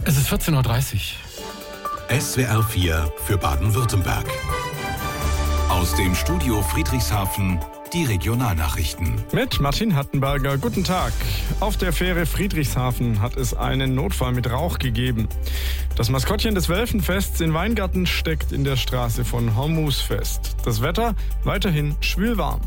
Es ist 14.30 Uhr. SWR 4 für Baden-Württemberg. Aus dem Studio Friedrichshafen die Regionalnachrichten. Mit Martin Hattenberger, guten Tag. Auf der Fähre Friedrichshafen hat es einen Notfall mit Rauch gegeben. Das Maskottchen des Welfenfests in Weingarten steckt in der Straße von Hormuz fest. Das Wetter weiterhin schwülwarm.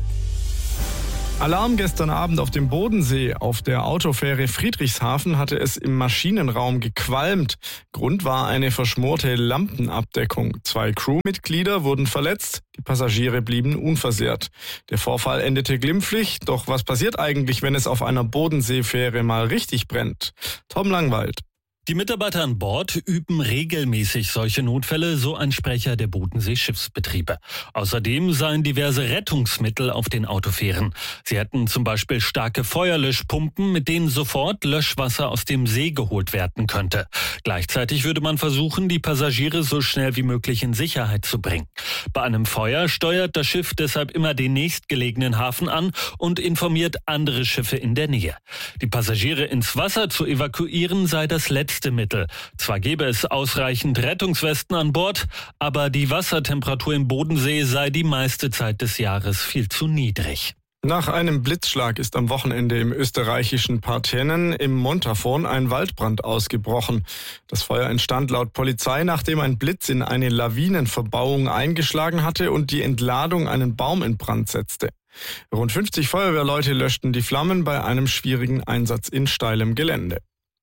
Alarm gestern Abend auf dem Bodensee. Auf der Autofähre Friedrichshafen hatte es im Maschinenraum gequalmt. Grund war eine verschmorte Lampenabdeckung. 2 Crewmitglieder wurden verletzt, die Passagiere blieben unversehrt. Der Vorfall endete glimpflich, doch was passiert eigentlich, wenn es auf einer Bodenseefähre mal richtig brennt? Tom Langwald. Die Mitarbeiter an Bord üben regelmäßig solche Notfälle, so ein Sprecher der Bodensee-Schiffsbetriebe. Außerdem seien diverse Rettungsmittel auf den Autofähren. Sie hätten zum Beispiel starke Feuerlöschpumpen, mit denen sofort Löschwasser aus dem See geholt werden könnte. Gleichzeitig würde man versuchen, die Passagiere so schnell wie möglich in Sicherheit zu bringen. Bei einem Feuer steuert das Schiff deshalb immer den nächstgelegenen Hafen an und informiert andere Schiffe in der Nähe. Die Passagiere ins Wasser zu evakuieren sei das letzte Mittel. Zwar gäbe es ausreichend Rettungswesten an Bord, aber die Wassertemperatur im Bodensee sei die meiste Zeit des Jahres viel zu niedrig. Nach einem Blitzschlag ist am Wochenende im österreichischen Partenen im Montafon ein Waldbrand ausgebrochen. Das Feuer entstand laut Polizei, nachdem ein Blitz in eine Lawinenverbauung eingeschlagen hatte und die Entladung einen Baum in Brand setzte. Rund 50 Feuerwehrleute löschten die Flammen bei einem schwierigen Einsatz in steilem Gelände.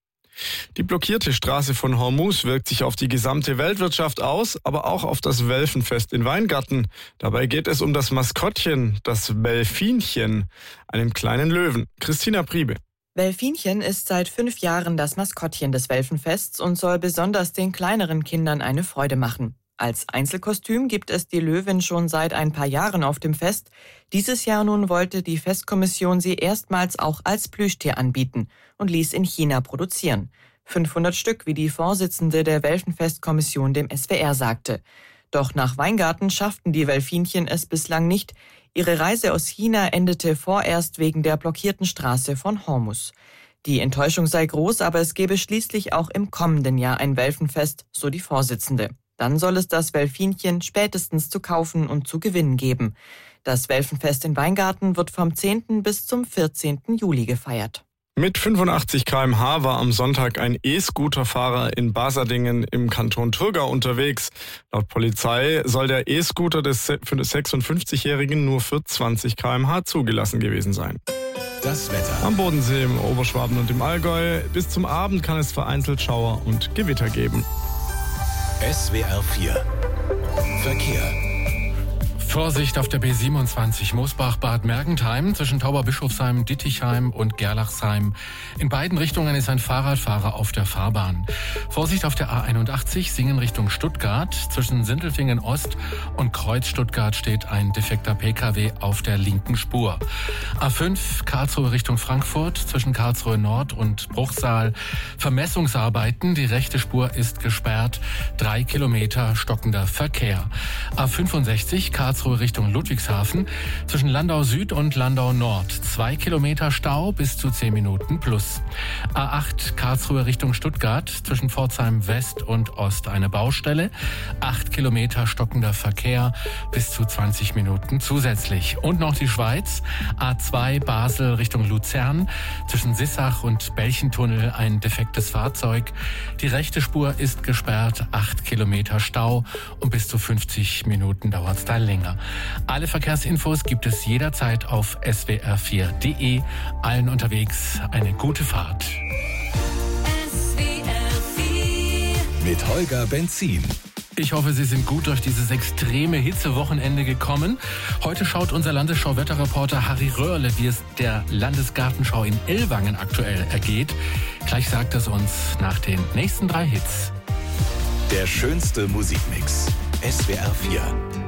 Die blockierte Straße von Hormuz wirkt sich auf die gesamte Weltwirtschaft aus, aber auch auf das Welfenfest in Weingarten. Dabei geht es um das Maskottchen, das Welfinchen, einem kleinen Löwen. Christina Priebe. Welfinchen ist seit 5 Jahren das Maskottchen des Welfenfests und soll besonders den kleineren Kindern eine Freude machen. Als Einzelkostüm gibt es die Löwin schon seit ein paar Jahren auf dem Fest. Dieses Jahr nun wollte die Festkommission sie erstmals auch als Plüschtier anbieten und ließ in China produzieren. 500 Stück, wie die Vorsitzende der Welfenfestkommission dem SWR sagte. Doch nach Weingarten schafften die Welfinchen es bislang nicht. Ihre Reise aus China endete vorerst wegen der blockierten Straße von Hormuz. Die Enttäuschung sei groß, aber es gebe schließlich auch im kommenden Jahr ein Welfenfest, so die Vorsitzende. Dann soll es das Welfinchen spätestens zu kaufen und zu gewinnen geben. Das Welfenfest in Weingarten wird vom 10. bis zum 14. Juli gefeiert. Mit 85 km/h war am Sonntag ein E-Scooter-Fahrer in Baserdingen im Kanton Thurgau unterwegs. Laut Polizei soll der E-Scooter des 56-Jährigen nur für 20 km/h zugelassen gewesen sein. Das Wetter. Am Bodensee, im Oberschwaben und im Allgäu. Bis zum Abend kann es vereinzelt Schauer und Gewitter geben. SWR 4 Verkehr. Vorsicht auf der B27 Moosbach-Bad Mergentheim zwischen Tauberbischofsheim, Dittichheim und Gerlachsheim. In beiden Richtungen ist ein Fahrradfahrer auf der Fahrbahn. Vorsicht auf der A81 Singen Richtung Stuttgart. Zwischen Sindelfingen Ost und Kreuz Stuttgart steht ein defekter Pkw auf der linken Spur. A5 Karlsruhe Richtung Frankfurt zwischen Karlsruhe Nord und Bruchsal. Vermessungsarbeiten, die rechte Spur ist gesperrt. 3 Kilometer stockender Verkehr. A65 Karlsruhe Richtung Ludwigshafen zwischen Landau Süd und Landau Nord. 2 Kilometer Stau bis zu 10 Minuten plus. A8 Karlsruhe Richtung Stuttgart zwischen Pforzheim West und Ost eine Baustelle. 8 Kilometer stockender Verkehr bis zu 20 Minuten zusätzlich. Und noch die Schweiz. A2 Basel Richtung Luzern zwischen Sissach und Belchentunnel ein defektes Fahrzeug. Die rechte Spur ist gesperrt. 8 Kilometer Stau und bis zu 50 Minuten dauert es da länger. Alle Verkehrsinfos gibt es jederzeit auf swr4.de. Allen unterwegs eine gute Fahrt. Mit Holger Benzin. Ich hoffe, Sie sind gut durch dieses extreme Hitzewochenende gekommen. Heute schaut unser Landesschau-Wetterreporter Harry Röhrle, wie es der Landesgartenschau in Ellwangen aktuell ergeht. Gleich sagt es uns nach den nächsten 3 Hits. Der schönste Musikmix. SWR 4.